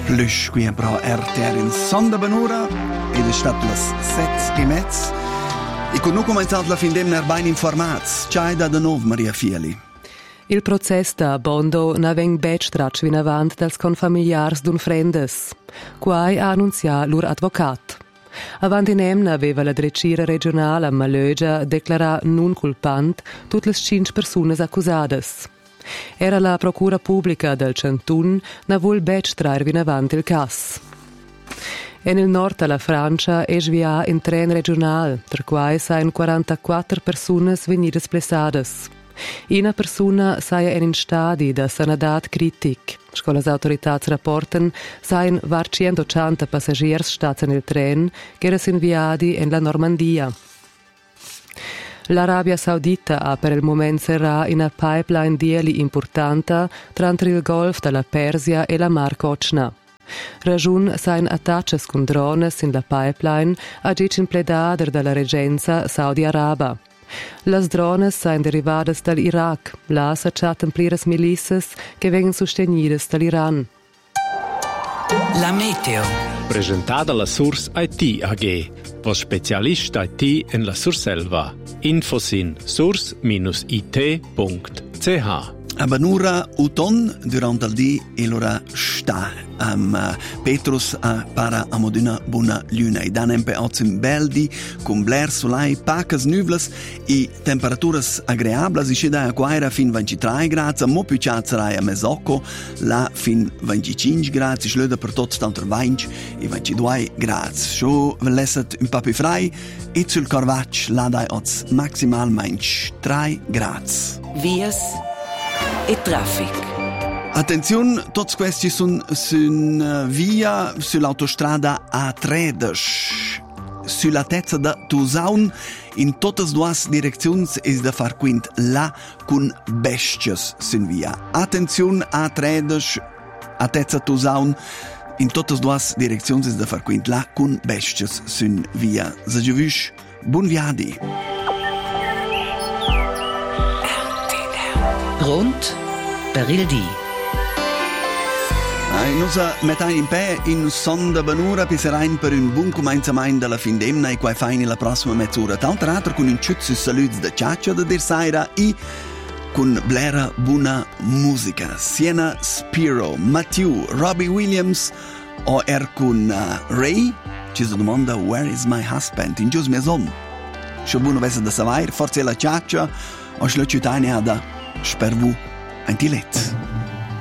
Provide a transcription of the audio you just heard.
Plus qui è pro RTR in Sonda Benura ed è stato le 7:30 e con noi cominciato la fin d'emne ben informati. Ciao da nuovo Maria Fieli. Il processo da Bondo na veng betstratsch vin avant dels confamiliars d'un frendes. Quai ha annunziato lur advocat. Avant in emna aveva la drecira regionale a Malögia declarà non culpant tutte le 5 persone accusate. Era la procura pubblica del Cantun na vuol betstrar vin avant il cas. E nel nord della Francia è svia in tren regional, per quai sain 44 persone venite splessades. Una persona saia in stadi da sanadat critic. Sco las autorità rapporten sain var 180 passagiers stati nel tren che era inviati in la Normandia. L'Arabia Saudita ha per il momento serrà una pipeline dieli importante tra il Golf della Persia e la Mar Kochna. Ragiun sain attacces con drones in la pipeline a gicin pledader dalla regenza Saudi-Araba. Las drones sain derivadas dall'Iraq, là s'acciatan pliras milices che vengono sostenidas dall'Iran. La meteo. Presentata la Source IT AG, was Spezialist IT in la Surselva. Infos in source-it.ch. A Benura uton durante il dì e l'ora sta Petrus para a moduna buona luna e dan empe ozzim beldi con bler solai pacas nuvlas e temperaturas agreables e sceda a quaira fin 23 gradi mo più ciazzarai a mesocco la fin 25 gradi schlöda per tot stanter 20 e 22 gradi so velesset un po' più frai e sul corvac la dai oz maximal mensch 3 gradi Vias e traffic. Attenzione, tutti questi sono su via sull'autostrada A13 sulla tezza da Tusaun in tutte e due direzioni è da far quint là con bestias su via. Attenzione, A13 a tezza Tusaun in tutte e due direzioni è da far quint là con bestias su via. Se giù buon viadi. Rund per il dì. Noi mettiamo in pe in Sonda Benura piserein per un buon cominciamento della fin d'emna e quai faini la prossima mezz'ora. Tra l'altro con un ciuzzo saluti da Ciaccia da dir saira e con blera buona musica. Siena Spiro, Matthew, Robbie Williams o con Ray. Ci si domanda where is my husband? In gius mia son. Scho buono vese da savair, forse la Ciaccia o schlo ciutania da spervu antilet.